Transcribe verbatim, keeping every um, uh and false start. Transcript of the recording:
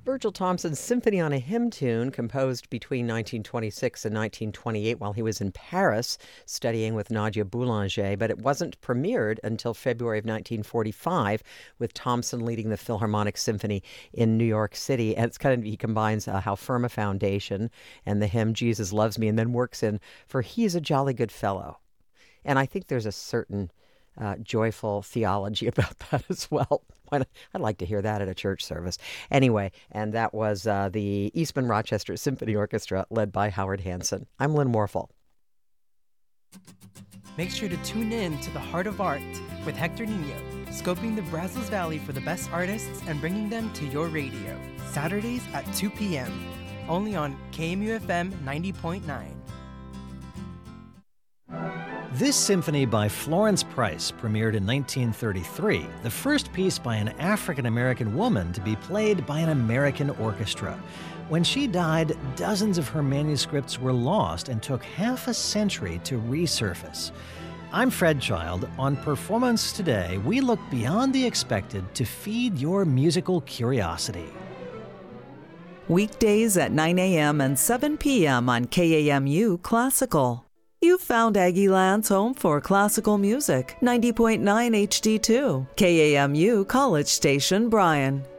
Virgil Thomson's Symphony on a Hymn Tune, composed between nineteen twenty-six and nineteen twenty-eight while he was in Paris studying with Nadia Boulanger, but it wasn't premiered until February of nineteen forty-five, with Thomson leading the Philharmonic Symphony in New York City. And it's kind of, he combines uh, How Firm a Foundation and the hymn Jesus Loves Me, and then works in For He's a Jolly Good Fellow. And I think there's a certain Uh, joyful theology about that as well. I'd like to hear that at a church service. Anyway, and that was uh, the Eastman Rochester Symphony Orchestra, led by Howard Hanson. I'm Lynn Morrill. Make sure to tune in to The Heart of Art with Hector Nino, scoping the Brazos Valley for the best artists and bringing them to your radio. Saturdays at two p.m., only on K M U F M ninety point nine. This symphony by Florence Price premiered in nineteen thirty-three, the first piece by an African-American woman to be played by an American orchestra. When she died, dozens of her manuscripts were lost and took half a century to resurface. I'm Fred Child. On Performance Today, we look beyond the expected to feed your musical curiosity. Weekdays at nine a.m. and seven p.m. on K A M U Classical. You've found Aggieland's home for classical music, ninety point nine H D two, K A M U College Station, Bryan.